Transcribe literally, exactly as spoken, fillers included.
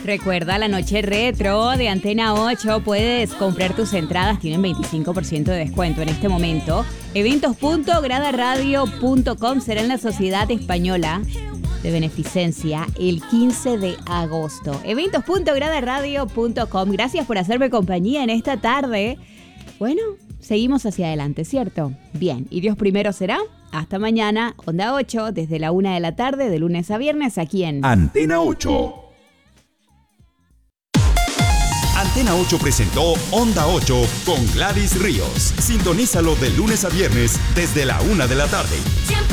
Recuerda la noche retro de Antena ocho. Puedes comprar tus entradas, tienen veinticinco por ciento de descuento en este momento. eventos punto grada radio punto com será en la Sociedad Española de Beneficencia el quince de agosto. eventos punto grada radio punto com. Gracias por hacerme compañía en esta tarde. Bueno, seguimos hacia adelante, ¿cierto? Bien, y Dios primero será. Hasta mañana, Onda ocho, desde la una de la tarde, de lunes a viernes, aquí en Antena ocho. Antena ocho presentó Onda ocho con Gladys Ríos. Sintonízalo de lunes a viernes desde la una de la tarde.